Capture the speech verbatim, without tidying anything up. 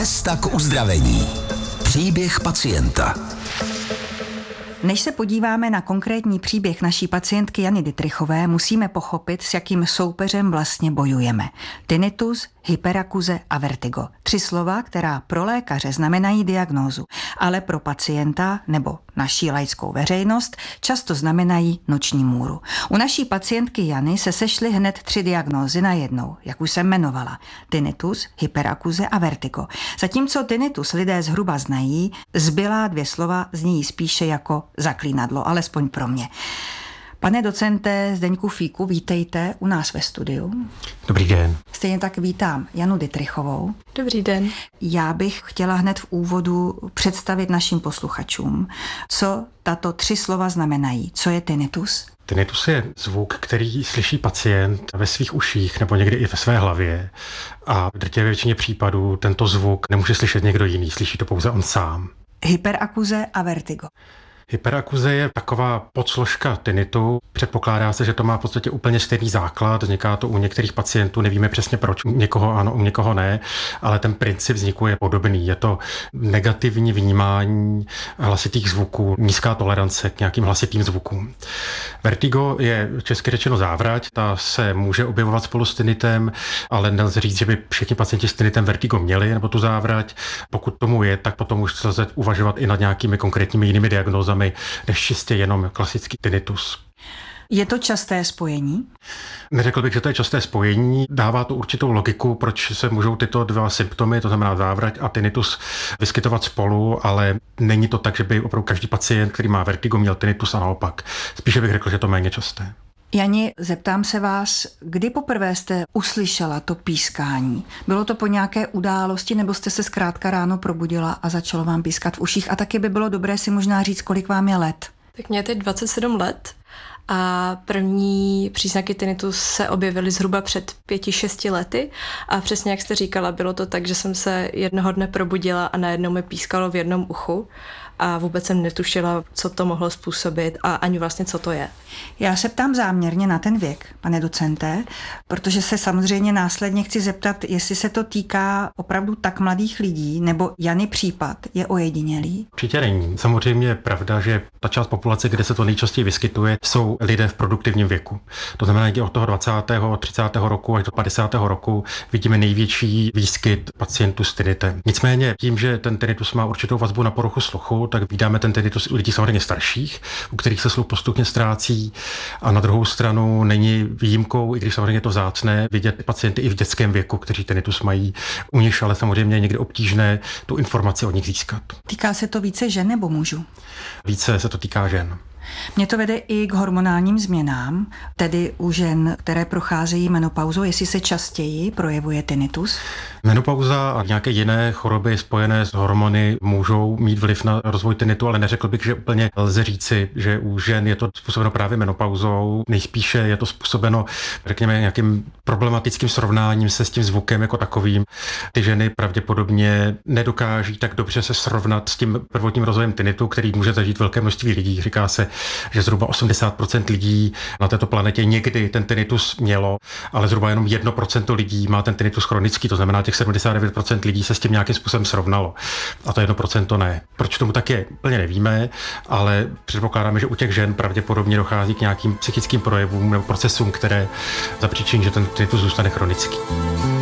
Cesta k uzdravení. Příběh pacienta. Než se podíváme na konkrétní příběh naší pacientky Jany Dittrichové, musíme pochopit, s jakým soupeřem vlastně bojujeme. Tinnitus, hyperakuze a vertigo. Tři slova, která pro lékaře znamenají diagnózu, ale pro pacienta nebo naší laickou veřejnost často znamenají noční můru. U naší pacientky Jany se sešly hned tři diagnózy najednou, jak už jsem jmenovala. Tinnitus, hyperakuze a vertigo. Zatímco tinnitus lidé zhruba znají, zbylá dvě slova zní spíše jako zaklínadlo, alespoň pro mě. Pane docente Zdeňku Fíku, vítejte u nás ve studiu. Dobrý den. Stejně tak vítám Janu Dittrichovou. Dobrý den. Já bych chtěla hned v úvodu představit našim posluchačům, co tato tři slova znamenají. Co je tinnitus? Tinnitus je zvuk, který slyší pacient ve svých uších nebo někdy i ve své hlavě. A v drtivé většině případů tento zvuk nemůže slyšet někdo jiný, slyší to pouze on sám. Hyperakuze a vertigo. Hyperakuze je taková podsložka tinnitu. Předpokládá se, že to má v podstatě úplně stejný základ. Vzniká to u některých pacientů, nevíme přesně proč. U někoho ano, u někoho ne, ale ten princip vzniku je podobný. Je to negativní vnímání hlasitých zvuků, nízká tolerance k nějakým hlasitým zvukům. Vertigo je česky řečeno závrať, ta se může objevovat spolu s tinnitem, ale nelze říct, že by všichni pacienti s tinnitem vertigo měli nebo tu závrať. Pokud tomu je, tak potom už lze uvažovat i nad nějakými konkrétními jinými diagnózami, než čistě jenom klasický tinnitus. Je to časté spojení? Neřekl bych, že to je časté spojení. Dává to určitou logiku, proč se můžou tyto dva symptomy, to znamená závrať a tinnitus, vyskytovat spolu, ale není to tak, že by opravdu každý pacient, který má vertigo, měl tinnitus a naopak. Spíše bych řekl, že to méně časté. Jani, zeptám se vás, kdy poprvé jste uslyšela to pískání? Bylo to po nějaké události, nebo jste se zkrátka ráno probudila a začalo vám pískat v uších? A taky by bylo dobré si možná říct, kolik vám je let. Tak mě je teď dvacet sedm let a první příznaky tinnitus se objevily zhruba před pěti, šesti lety a přesně jak jste říkala, bylo to tak, že jsem se jednoho dne probudila a najednou mi pískalo v jednom uchu a vůbec jsem netušila, co to mohlo způsobit a ani vlastně, co to je. Já se ptám záměrně na ten věk, pane docente, protože se samozřejmě následně chci zeptat, jestli se to týká opravdu tak mladých lidí, nebo Jany případ je ojedinělý? Určitě není. Samozřejmě je pravda, že ta část populace, kde se to nejčastěji vyskytuje, jsou lidé v produktivním věku. To znamená, že od toho dvacátého, třicátého roku až do padesátého roku vidíme největší výskyt pacientů s tinnitem. Nicméně tím, že ten tinnitus má určitou vazbu na poruchu sluchu, tak vidíme ten tinnitus u lidí samozřejmě starších, u kterých se sluch postupně ztrácí, a na druhou stranu není výjimkou, i když samozřejmě je to vzácné, vidět pacienty i v dětském věku, kteří tinnitus mají, u nich ale samozřejmě někdy obtížné tu informaci od nich získat. Týká se to více žen nebo mužů? Více se to týká žen. Mě to vede i k hormonálním změnám, tedy u žen, které procházejí menopauzou, jestli se častěji projevuje tinnitus. Menopauza a nějaké jiné choroby spojené s hormony můžou mít vliv na rozvoj tinnitu, ale neřekl bych, že úplně lze říci, že u žen je to způsobeno právě menopauzou. Nejspíše je to způsobeno, řekněme, nějakým problematickým srovnáním se s tím zvukem jako takovým. Ty ženy pravděpodobně nedokáží tak dobře se srovnat s tím prvotním rozvojem tinnitu, který může zažít velké množství lidí. Říká se, že zhruba osmdesát procent lidí na této planetě někdy ten tinnitus mělo, ale zhruba jenom jedno procento lidí má ten tinnitus chronický, to znamená těch sedmdesát devět procent lidí se s tím nějakým způsobem srovnalo. A to jedno procento ne. Proč tomu tak je, úplně nevíme, ale předpokládáme, že u těch žen pravděpodobně dochází k nějakým psychickým projevům nebo procesům, které zapříčiní, že ten tinnitus zůstane chronický.